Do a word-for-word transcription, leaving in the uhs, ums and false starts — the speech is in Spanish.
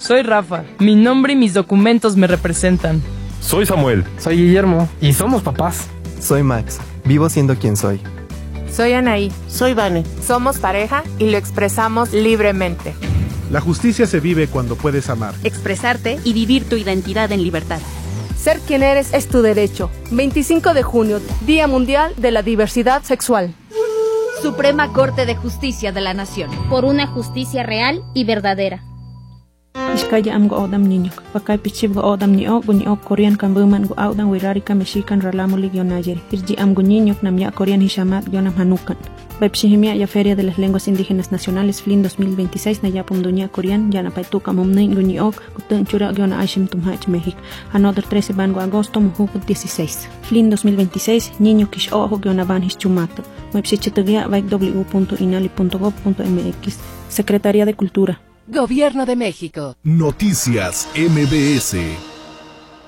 Soy Rafa. Mi nombre y mis documentos me representan. Soy Samuel. Soy Guillermo. Y somos papás. Soy Max. Vivo siendo quien soy. Soy Anaí. Soy Vane. Somos pareja y lo expresamos libremente. La justicia se vive cuando puedes amar, expresarte y vivir tu identidad en libertad. Ser quien eres es tu derecho. veinticinco de junio, Día Mundial de la Diversidad Sexual. Suprema Corte de Justicia de la Nación. Por una justicia real y verdadera. Iskaya am go odam niño. Pakai pichib go odam ni o guni o Korean kan buman go odam wirari ka mexican ralamo ligio nayeri. Irji am go niño nam ya Korean hishamat yonam hanukan. Baipshihimia ya Feria de las Lenguas Indígenas Nacionales F L I N dos mil veintiséis na ya pumdunia Korean ya na paituka mumnei guni ok gutun chura yona aishim tumhach México. Another trece van go agosto mujuk dieciséis. F L I N dos mil veintiséis niño kish ojo yona van hischumato. Webshichitugia vaik w punto inali punto gob punto m x. Secretaría de Cultura. Gobierno de México. Noticias M B S.